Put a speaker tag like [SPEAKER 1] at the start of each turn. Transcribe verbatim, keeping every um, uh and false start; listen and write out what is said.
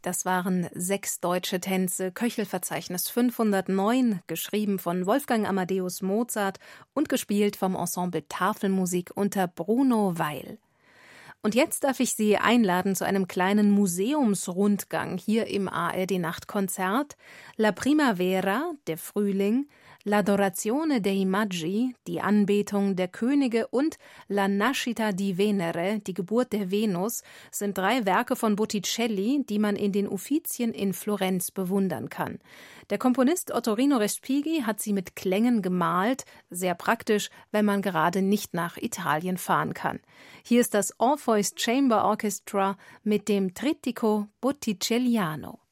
[SPEAKER 1] Das waren sechs deutsche Tänze, Köchelverzeichnis fünfhundertneun, geschrieben von Wolfgang Amadeus Mozart und gespielt vom Ensemble Tafelmusik unter Bruno Weil. Und jetzt darf ich Sie einladen zu einem kleinen Museumsrundgang hier im A R D-Nachtkonzert. La Primavera, der Frühling, L'Adorazione dei Magi, die Anbetung der Könige und La Nascita di Venere, die Geburt der Venus, sind drei Werke von Botticelli, die man in den Uffizien in Florenz bewundern kann. Der Komponist Ottorino Respighi hat sie mit Klängen gemalt, sehr praktisch, wenn man gerade nicht nach Italien fahren kann. Hier ist das Orpheus Chamber Orchestra mit dem Trittico Botticelliano.